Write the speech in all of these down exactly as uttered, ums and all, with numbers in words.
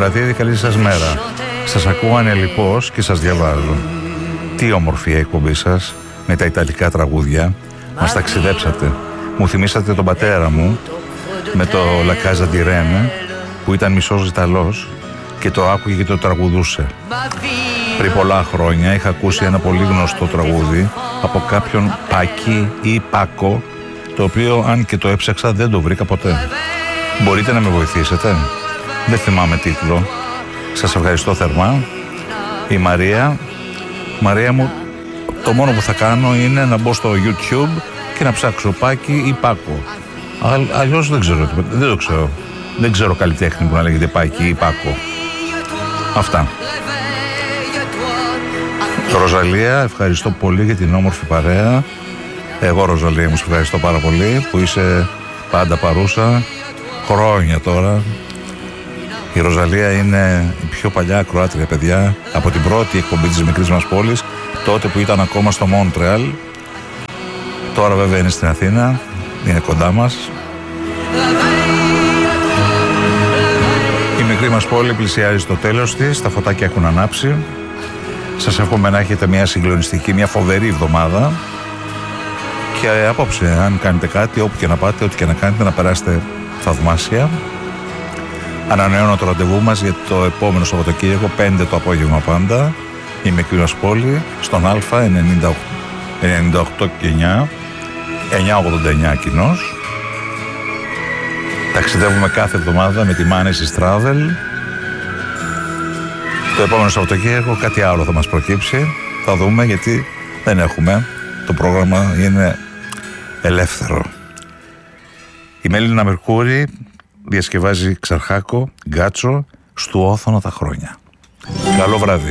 Κολατίδη, καλή σας μέρα. Σας ακούω ανελιπώς και σας διαβάζω. Τι όμορφη η εκπομπή σας με τα ιταλικά τραγούδια. Μας ταξιδέψατε. Μου θυμήσατε τον πατέρα μου με το La Casa di Rene, που ήταν μισός Ιταλός και το άκουγε και το τραγουδούσε. Πριν πολλά χρόνια είχα ακούσει ένα πολύ γνωστό τραγούδι από κάποιον Πάκη ή Πάκο, το οποίο αν και το έψαξα δεν το βρήκα ποτέ. Μπορείτε να με βοηθήσετε? Δεν θυμάμαι τίτλο. Σας ευχαριστώ θερμά. Η Μαρία. Μαρία μου, το μόνο που θα κάνω είναι να μπω στο YouTube και να ψάξω Πάκη ή Πάκο. Α, αλλιώς δεν ξέρω, δεν το ξέρω. Δεν ξέρω καλλιτέχνη που να λέγεται Πάκη ή Πάκο. Αυτά. Ροζαλία, ευχαριστώ πολύ για την όμορφη παρέα. Εγώ, Ροζαλία, μου σε ευχαριστώ πάρα πολύ που είσαι πάντα παρούσα. Χρόνια τώρα. Η Ροζαλία είναι η πιο παλιά ακροάτρια, παιδιά, από την πρώτη εκπομπή της μικρής μας πόλης, τότε που ήταν ακόμα στο Μόντρεαλ. Τώρα βέβαια είναι στην Αθήνα, είναι κοντά μας. Η μικρή μας πόλη πλησιάζει στο τέλος της, τα φωτάκια έχουν ανάψει. Σας εύχομαι να έχετε μια συγκλονιστική, μια φοβερή εβδομάδα. Και απόψε, αν κάνετε κάτι, όπου και να πάτε, ό,τι και να κάνετε, να περάσετε θαυμάσια. Ανανεώνω το ραντεβού μας για το επόμενο Σαββατοκύριακο, πέντε το απόγευμα πάντα. Η μικρή μας πόλη, στον Α, ενενήντα οκτώ και εννιά, εννιακόσια ογδόντα εννιά κοινώς. Ταξιδεύουμε κάθε εβδομάδα με τη Manesis Travel. Το επόμενο Σαββατοκύριακο κάτι άλλο θα μας προκύψει. Θα δούμε, γιατί δεν έχουμε. Το πρόγραμμα είναι ελεύθερο. Η Μέλινα Μερκούρη διασκευάζει Ξαρχάκο, Γκάτσο, στου όθωνα τα χρόνια. Καλό βράδυ.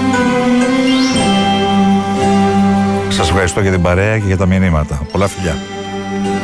Σας ευχαριστώ για την παρέα και για τα μηνύματα. Πολλά φιλιά.